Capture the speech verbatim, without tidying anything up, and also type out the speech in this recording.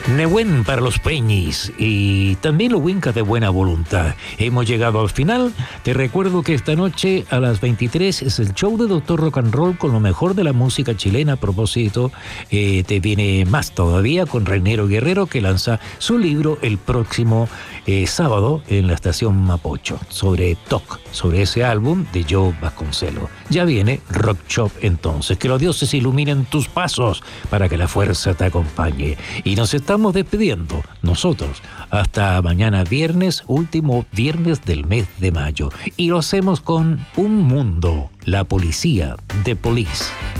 Nehuen para los Peñis y también los Wincas de buena voluntad. Hemos llegado al final. Te recuerdo que esta noche a las veintitrés es el show de Doctor Rock and Roll con lo mejor de la música chilena. A propósito, eh, te viene más todavía con Reinero Guerrero, que lanza su libro el próximo eh, sábado en la estación Mapocho, sobre T O C, sobre ese álbum de Joe Vasconcelos. Ya viene Rock Shop entonces. Que los dioses iluminen tus pasos para que la fuerza te acompañe. Y nos estamos despidiendo nosotros hasta mañana viernes, último viernes del mes de mayo, y lo hacemos con Un Mundo, la policía de Police.